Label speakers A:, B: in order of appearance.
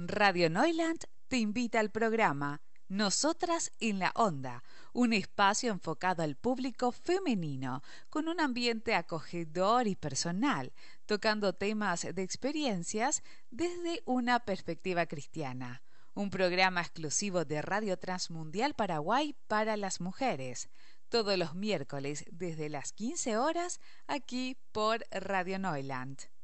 A: Radio Neuland te invita al programa Nosotras en la Onda, un espacio enfocado al público femenino, con un ambiente acogedor y personal, tocando temas de experiencias desde una perspectiva cristiana. Un programa exclusivo de Radio Transmundial Paraguay para las mujeres, todos los miércoles desde las 15 horas, aquí por Radio Neuland.